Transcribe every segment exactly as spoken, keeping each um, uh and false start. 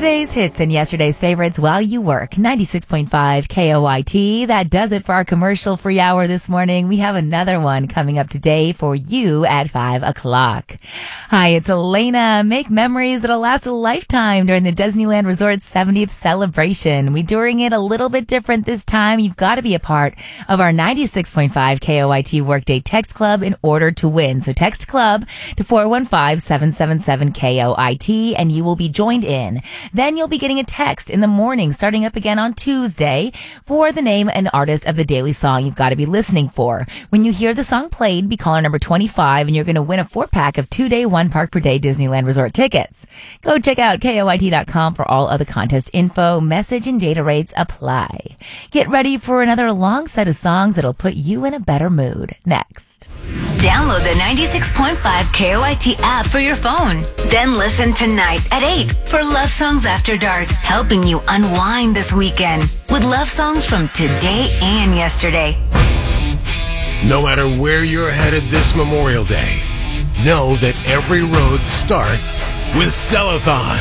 Today's hits and yesterday's favorites while you work. ninety-six point five K O I T. That does it for our commercial-free hour this morning. We have another one coming up today for you at five o'clock. Hi, it's Elena. Make memories that'll last a lifetime during the Disneyland Resort's seventieth celebration. We're doing it a little bit different this time. You've got to be a part of our ninety-six point five K O I T Workday Text Club in order to win. So text club to four one five, seven seven seven, K O I T and you will be joined in. Then you'll be getting a text in the morning starting up again on Tuesday for the name and artist of the daily song you've got to be listening for. When you hear the song played, be caller number twenty-five and you're going to win a four pack of two day, one park per day Disneyland Resort tickets. Go check out K O I T dot com for all other contest info. Message and data rates apply. Get ready for another long set of songs that'll put you in a better mood. Next. Download the ninety-six point five K O I T app for your phone. Then listen tonight at eight for Love Songs After Dark, helping you unwind this weekend with love songs from today and yesterday. No matter where you're headed this Memorial Day, know that every road starts with Cellathon.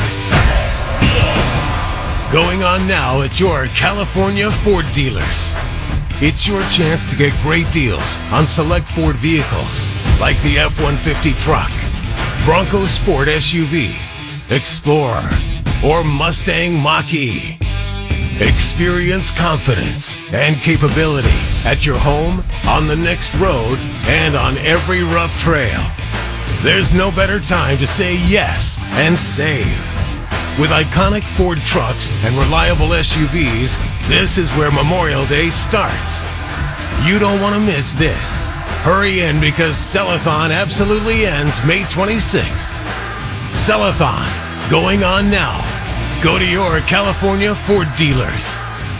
Going on now at your California Ford dealers. It's your chance to get great deals on select Ford vehicles like the F one fifty truck, Bronco Sport S U V, Explorer, or Mustang Mach-E. Experience confidence and capability at your home, on the next road, and on every rough trail. There's no better time to say yes and save. With iconic Ford trucks and reliable S U Vs, this is where Memorial Day starts. You don't want to miss this. Hurry in because Cellathon absolutely ends May twenty-sixth. Cellathon, going on now. Go to your California Ford dealers.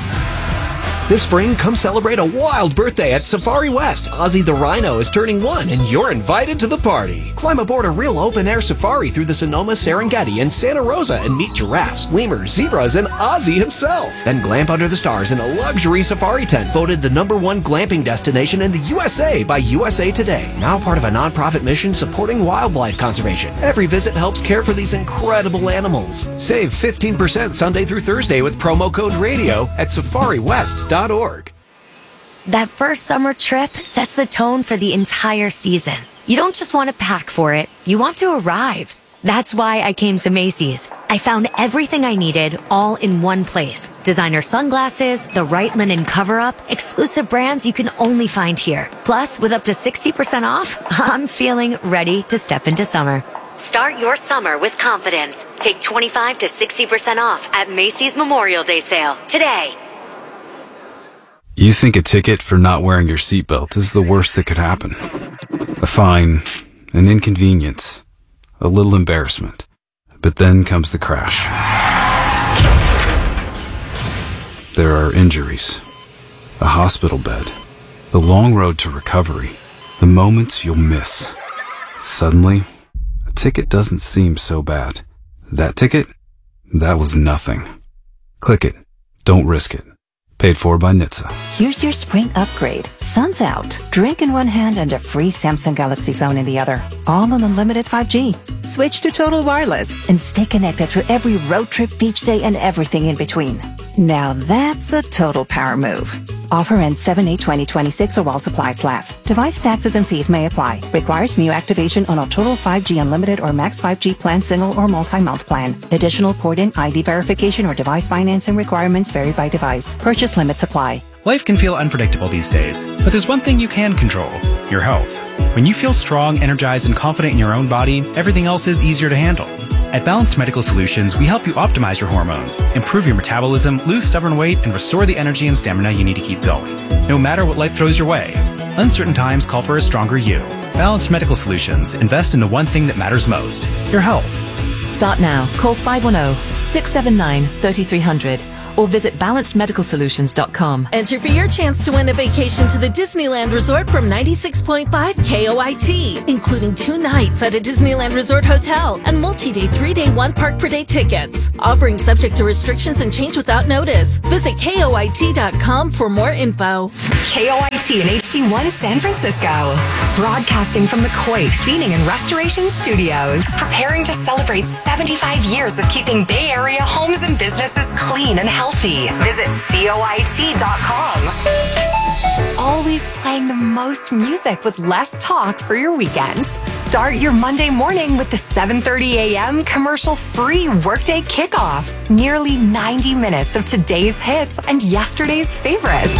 This spring, come celebrate a wild birthday at Safari West. Ozzy the Rhino is turning one, and you're invited to the party. Climb aboard a real open-air safari through the Sonoma, Serengeti, and Santa Rosa and meet giraffes, lemurs, zebras, and Ozzy himself. Then glamp under the stars in a luxury safari tent, voted the number one glamping destination in the U S A by U S A Today. Now part of a nonprofit mission supporting wildlife conservation. Every visit helps care for these incredible animals. Save fifteen percent Sunday through Thursday with promo code RADIO at safari west dot org. That first summer trip sets the tone for the entire season. You don't just want to pack for it, you want to arrive. That's why I came to Macy's. I found everything I needed all in one place. Designer sunglasses, the right linen cover-up, exclusive brands you can only find here. Plus, with up to sixty percent off, I'm feeling ready to step into summer. Start your summer with confidence. Take twenty-five to sixty percent off at Macy's Memorial Day sale today. You think a ticket for not wearing your seatbelt is the worst that could happen. A fine, an inconvenience, a little embarrassment. But then comes the crash. There are injuries, a hospital bed, the long road to recovery, the moments you'll miss. Suddenly, a ticket doesn't seem so bad. That ticket? That was nothing. Click it. Don't risk it. Paid for by N H T S A. Here's your spring upgrade. Sun's out. Drink in one hand and a free Samsung Galaxy phone in the other. All on unlimited five G. Switch to Total Wireless and stay connected through every road trip, beach day, and everything in between. Now that's a total power move. Offer ends seven eight twenty twenty-six or while supplies last. Device taxes and fees may apply. Requires new activation on a Total five G Unlimited or Max five G plan, single or multi-month plan. Additional port-in, I D verification, or device financing requirements vary by device. Purchase limits apply. Life can feel unpredictable these days, but there's one thing you can control: your health. When you feel strong, energized, and confident in your own body, everything else is easier to handle. At Balanced Medical Solutions, we help you optimize your hormones, improve your metabolism, lose stubborn weight, and restore the energy and stamina you need to keep going, no matter what life throws your way. Uncertain times call for a stronger you. Balanced Medical Solutions. Invest in the one thing that matters most: your health. Start now. Call five one zero, six seven nine, three three zero zero or visit balanced medical solutions dot com. Enter for your chance to win a vacation to the Disneyland Resort from ninety-six point five K O I T, including two nights at a Disneyland Resort hotel and multi-day three-day one park per day tickets. Offering subject to restrictions and change without notice. Visit K O I T dot com for more info. K O I T and H D one San Francisco. Broadcasting from the Coit Cleaning and Restoration Studios. Preparing to celebrate seventy-five years of keeping Bay Area homes and businesses clean and healthy. Visit C O I T dot com. Always playing the most music with less talk for your weekend. Start your Monday morning with the seven thirty a.m. commercial-free Workday Kickoff. Nearly ninety minutes of today's hits and yesterday's favorites.